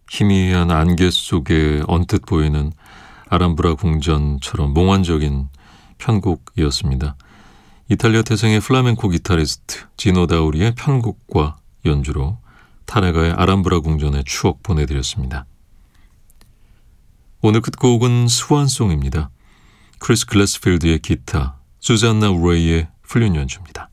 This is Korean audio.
희미한 안개 속에 언뜻 보이는 아람브라 궁전처럼 몽환적인 편곡이었습니다. 이탈리아 태생의 플라멩코 기타리스트 지노 다우리의 편곡과 연주로 타네가의 아람브라 궁전의 추억 보내드렸습니다. 오늘 끝곡은 스완송입니다. 크리스 글래스필드의 기타, 수잔나 우레이의 플룻 연주입니다.